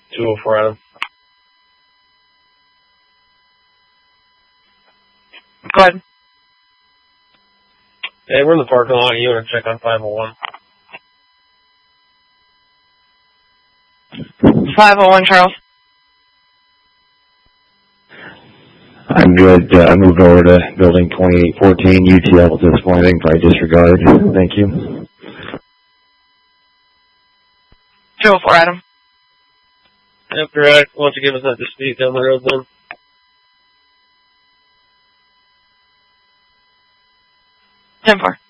204 Adam. Go ahead. Hey, we're in the parking lot. You want to check on 501? 501, Charles. I'm good. I moved over to building 2814 UTL at this point. I think probably disregard. Thank you. 204, Adam. Yep, correct. Why don't you give us that dispute down the road then? 10-4.